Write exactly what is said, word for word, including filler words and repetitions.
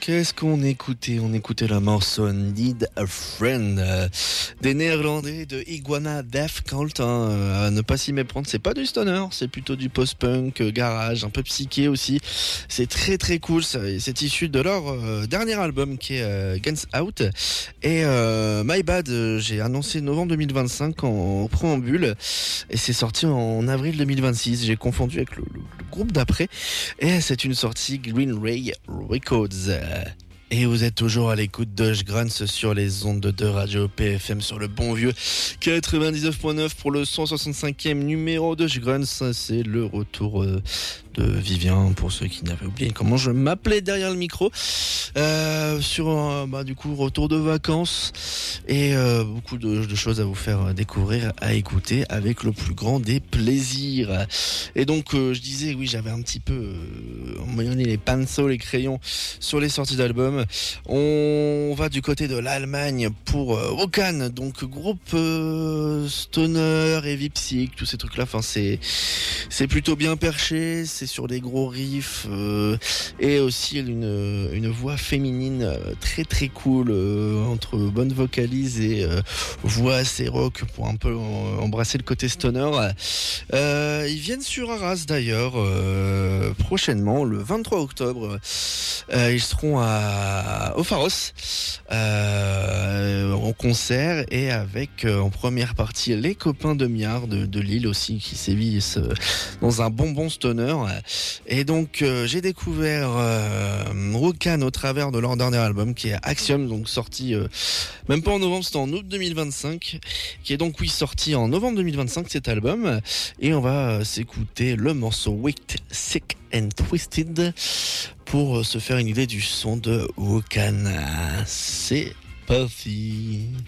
Qu'est-ce qu'on écoutait? On écoutait le morceau Need a Friend euh, des Néerlandais de Iguana Death Cult. Hein, euh, à ne pas s'y méprendre, c'est pas du stoner, c'est plutôt du post-punk, euh, garage, un peu psyché aussi. C'est très très cool. Ça, c'est issu de leur euh, dernier album qui est euh, Guns Out. Et euh, My Bad, euh, j'ai annoncé novembre deux mille vingt-cinq en, en préambule et c'est sorti en avril deux mille vingt-six. J'ai confondu avec le, le, le groupe d'après et c'est une sortie Green Ray Records. Et vous êtes toujours à l'écoute d'Ush Grants sur les ondes de Radio P F M sur le bon vieux quatre-vingt-dix-neuf point neuf pour le cent soixante-cinquième numéro d'Ush Grants. C'est le retour de Vivien pour ceux qui n'avaient oublié comment je m'appelais derrière le micro. Euh, sur un bah, du coup retour de vacances et euh, beaucoup de, de choses à vous faire découvrir, à écouter avec le plus grand des plaisirs. Et donc euh, je disais oui, j'avais un petit peu euh, emmaillonné les pinceaux, les crayons sur les sorties d'albums. On va du côté de l'Allemagne pour euh, Wokan, donc groupe euh, stoner, heavy psych, tous ces trucs là. Enfin c'est c'est plutôt bien perché, c'est sur des gros riffs euh, et aussi une une voix féminine euh, très très cool euh, entre bonne vocalise et euh, voix assez rock pour un peu embrasser le côté stoner. Euh, ils viennent sur Arras d'ailleurs euh, prochainement le vingt-trois octobre. Euh, ils seront à au Pharos euh, en concert et avec euh, en première partie les copains de Miard de, de Lille aussi qui sévissent euh, dans un bonbon stoner. Et donc euh, j'ai découvert euh, Wokan au travers de leur dernier album qui est Axiom, donc sorti euh, même pas en novembre, c'était en août deux mille vingt-cinq, qui est donc oui sorti en novembre deux mille vingt-cinq cet album. Et on va euh, s'écouter le morceau Wicked, Sick and Twisted pour se faire une idée du son de Wokan. C'est parti.